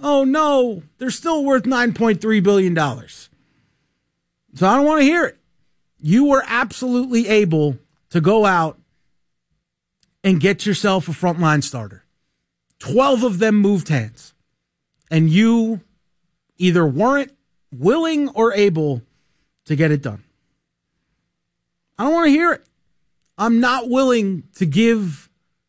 Oh, no, they're still worth $9.3 billion. So I don't want to hear it. You were absolutely able to go out and get yourself a frontline starter. 12 of them moved hands. And you either weren't willing or able to get it done. I don't want to hear it. I'm not willing to give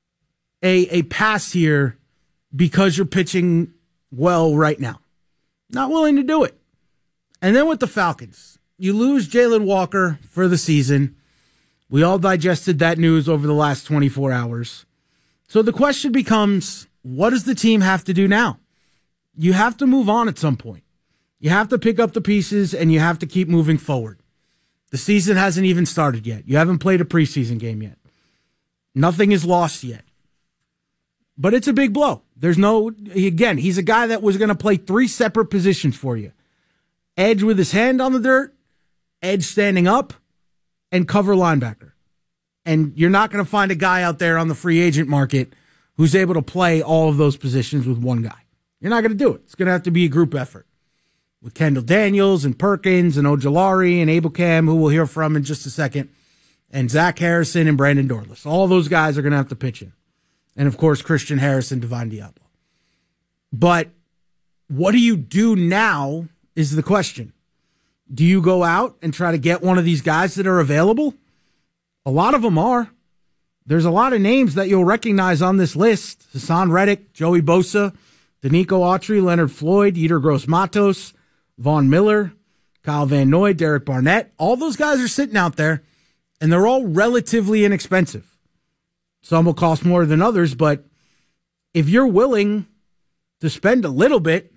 a pass here because you're pitching well right now. Not willing to do it. And then with the Falcons, you lose Jalen Walker for the season. We all digested that news over the last 24 hours. So the question becomes, what does the team have to do now? You have to move on at some point. You have to pick up the pieces and you have to keep moving forward. The season hasn't even started yet. You haven't played a preseason game yet. Nothing is lost yet. But it's a big blow. Again, he's a guy that was going to play 3 separate positions for you. Edge with his hand on the dirt, edge standing up, and cover linebacker. And you're not going to find a guy out there on the free agent market who's able to play all of those positions with one guy. You're not going to do it. It's going to have to be a group effort with Kendall Daniels and Perkins and Ojulari and Abel Cam, who we'll hear from in just a second, and Zach Harrison and Brandon Dorlus. All those guys are going to have to pitch in. And, of course, Christian Harris and Divine Diablo. But what do you do now is the question. Do you go out and try to get one of these guys that are available? A lot of them are. There's a lot of names that you'll recognize on this list. Hassan Reddick, Joey Bosa, Danico Autry, Leonard Floyd, Yetur Gross-Matos, Vaughn Miller, Kyle Van Noy, Derek Barnett. All those guys are sitting out there, and they're all relatively inexpensive. Some will cost more than others, but if you're willing to spend a little bit,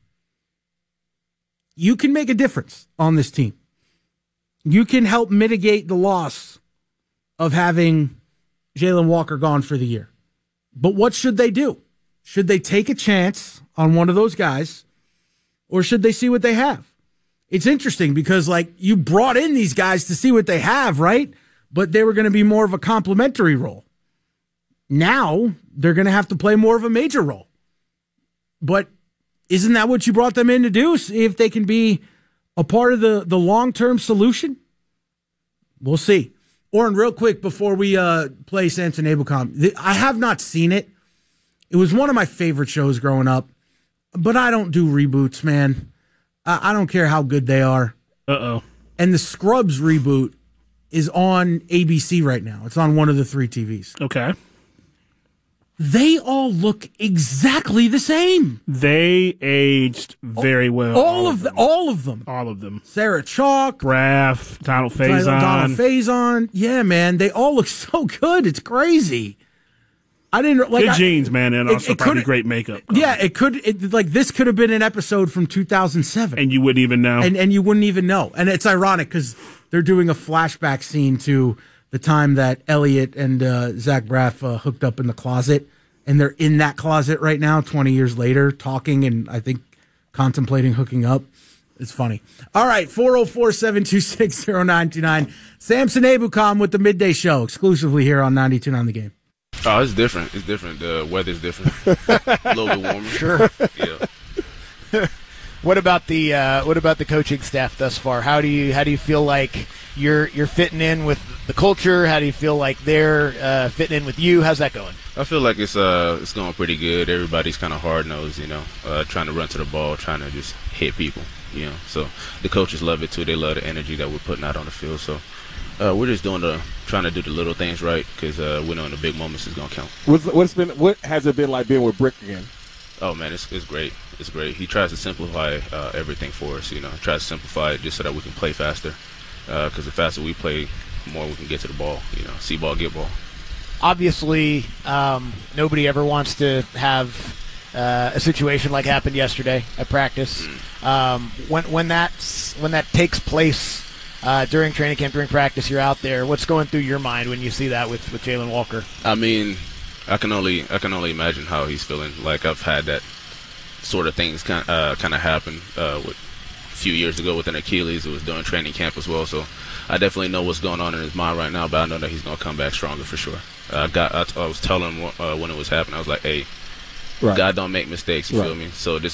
you can make a difference on this team. You can help mitigate the loss of having Jalen Walker gone for the year. But what should they do? Should they take a chance on one of those guys, or should they see what they have? It's interesting because, you brought in these guys to see what they have, right? But they were going to be more of a complimentary role. Now they're going to have to play more of a major role. But isn't that what you brought them in to do? See if they can be a part of the long-term solution? We'll see. Oren, real quick before we play Samson Ebukam, I have not seen it. It was one of my favorite shows growing up, but I don't do reboots, man. I don't care how good they are. Uh-oh. And the Scrubs reboot is on ABC right now. It's on one of the 3 TVs. Okay. They all look exactly the same. They aged very well. All of them. All of them. Sarah Chalk. Raph, Donald Faison. Donald Faison. Yeah, man. They all look so good. It's crazy. I didn't good genes, man, and also probably great makeup. Yeah, this could have been an episode from 2007. And you wouldn't even know. And you wouldn't even know. And it's ironic because they're doing a flashback scene to the time that Elliot and Zach Braff hooked up in the closet, and they're in that closet right now, 20 years later, talking and I think contemplating hooking up. It's funny. All right, 404-726-0929. Samson Ebukam with the Midday Show, exclusively here on 92.9 The Game. Oh, it's different. It's different. The weather's different. A little bit warmer. Sure. Yeah. What about the coaching staff thus far? How do you feel like you're fitting in with the culture? How do you feel like they're fitting in with you? How's that going? I feel like it's going pretty good. Everybody's kind of hard-nosed, trying to run to the ball, trying to just hit people, So the coaches love it too. They love the energy that we're putting out on the field. So we're just trying to do the little things right because we know in the big moments it's gonna count. What has it been like being with Brick again? Oh man, it's great. It's great. He tries to simplify everything for us. Tries to simplify it just so that we can play faster. Because the faster we play, the more we can get to the ball. See ball, get ball. Obviously, nobody ever wants to have a situation like happened yesterday at practice. When that takes place during training camp, during practice, you're out there. What's going through your mind when you see that with Jalen Walker? I mean, I can only imagine how he's feeling. Like I've had that sort of things kind of happen with a few years ago with an Achilles. It was during training camp as well. So I definitely know what's going on in his mind right now. But I know that he's gonna come back stronger for sure. I was telling him when it was happening. I was like, hey. Right. God don't make mistakes, you feel me? So this